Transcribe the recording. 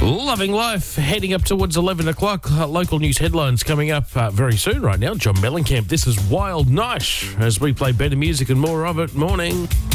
Loving life, heading up towards 11 o'clock. Local news headlines coming up very soon right now. John Mellencamp, this is Wild Night as we play better music and more of it. Morning.